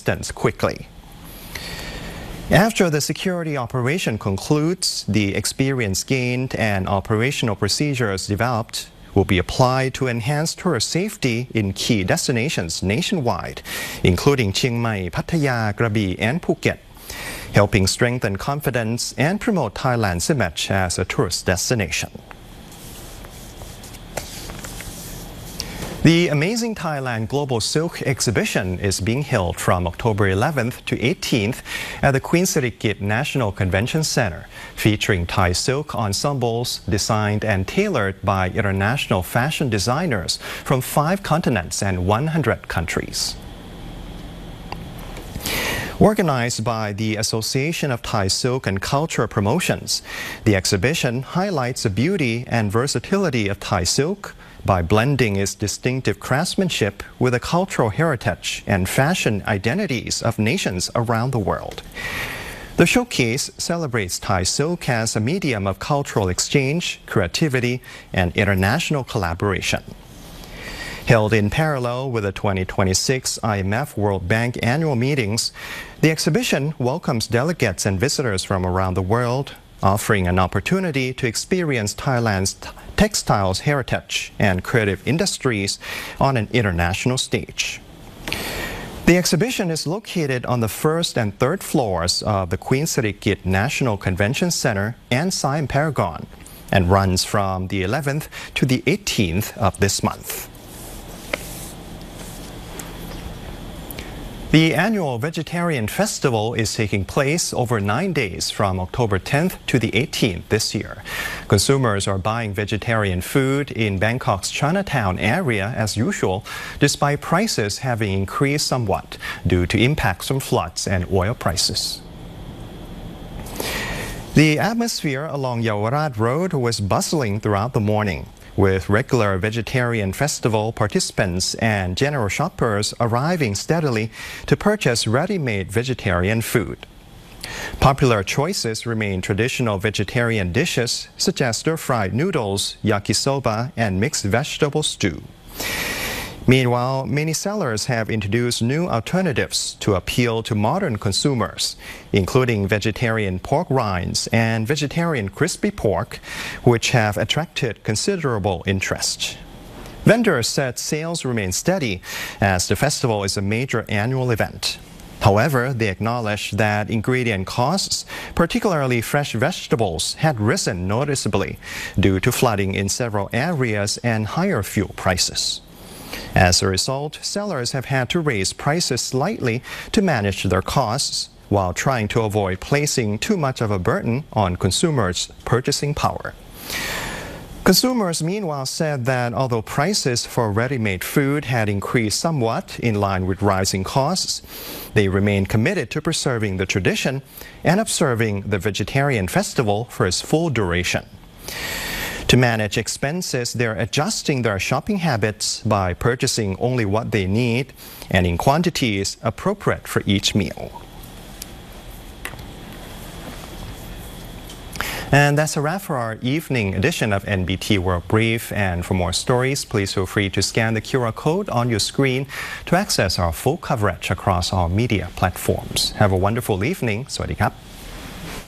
distance quickly. After the security operation concludes, the experience gained and operational procedures developed will be applied to enhance tourist safety in key destinations nationwide, including Chiang Mai, Pattaya, Krabi, and Phuket, helping strengthen confidence and promote Thailand's image as a tourist destination. The Amazing Thailand Global Silk Exhibition is being held from October 11th to 18th at the Queen Sirikit National Convention Center, featuring Thai silk ensembles designed and tailored by international fashion designers from 5 continents and 100 countries. Organized by the Association of Thai Silk and Culture Promotions, the exhibition highlights the beauty and versatility of Thai silk by blending its distinctive craftsmanship with the cultural heritage and fashion identities of nations around the world. The showcase celebrates Thai silk as a medium of cultural exchange, creativity, and international collaboration. Held in parallel with the 2026 IMF World Bank annual meetings, the exhibition welcomes delegates and visitors from around the world, offering an opportunity to experience Thailand's textiles heritage and creative industries on an international stage. The exhibition is located on the first and third floors of the Queen Sirikit National Convention Center and Siam Paragon and runs from the 11th to the 18th of this month. The annual Vegetarian Festival is taking place over 9 days from October 10th to the 18th this year. Consumers are buying vegetarian food in Bangkok's Chinatown area as usual, despite prices having increased somewhat due to impacts from floods and oil prices. The atmosphere along Yaowarat Road was bustling throughout the morning, with regular vegetarian festival participants and general shoppers arriving steadily to purchase ready-made vegetarian food. Popular choices remain traditional vegetarian dishes such as stir-fried noodles, yakisoba, and mixed vegetable stew. Meanwhile, many sellers have introduced new alternatives to appeal to modern consumers, including vegetarian pork rinds and vegetarian crispy pork, which have attracted considerable interest. Vendors said sales remain steady as the festival is a major annual event. However, they acknowledged that ingredient costs, particularly fresh vegetables, had risen noticeably due to flooding in several areas and higher fuel prices. As a result, sellers have had to raise prices slightly to manage their costs while trying to avoid placing too much of a burden on consumers' purchasing power. Consumers, meanwhile, said that although prices for ready-made food had increased somewhat in line with rising costs, they remain committed to preserving the tradition and observing the vegetarian festival for its full duration. To manage expenses, they're adjusting their shopping habits by purchasing only what they need and in quantities appropriate for each meal. And that's a wrap for our evening edition of NBT World Brief. And for more stories, please feel free to scan the QR code on your screen to access our full coverage across our media platforms. Have a wonderful evening. Sawasdee krap.